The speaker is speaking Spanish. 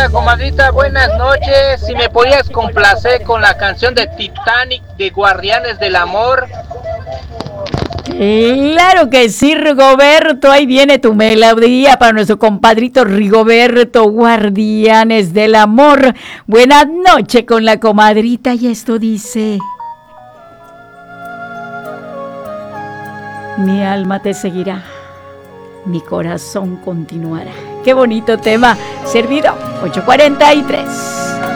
Hola, comadrita, buenas noches. Si me podías complacer con la canción de Titanic de Guardianes del Amor. Claro que sí, Rigoberto. Ahí viene tu melodía para nuestro compadrito Rigoberto, Guardianes del Amor. Buenas noches con la comadrita y esto dice: mi alma te seguirá, mi corazón continuará. Qué bonito tema. Servido, 8:43.